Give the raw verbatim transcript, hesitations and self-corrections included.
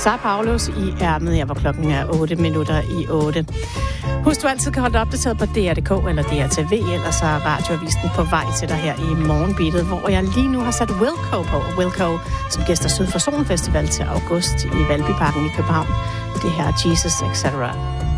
Sao Paulos i ærmet her, hvor klokken er otte minutter i otte. Husk, du altid kan holde dig opdateret på D R punktum d k eller D R T V, ellers er radioavisen på vej til dig her i morgenbeatet, hvor jeg lige nu har sat Wilco på. Wilco, som gæster Syd for Solen Festival til august i Valbyparken i København. Det her Jesus et cetera